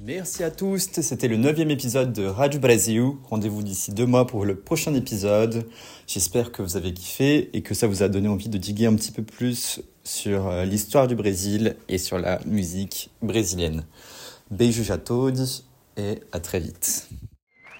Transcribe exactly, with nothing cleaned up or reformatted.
Merci à tous, c'était le neuvième épisode de Radio Brasil. Rendez-vous d'ici deux mois pour le prochain épisode. J'espère que vous avez kiffé et que ça vous a donné envie de diguer un petit peu plus sur l'histoire du Brésil et sur la musique brésilienne. Beijos a todos et à très vite.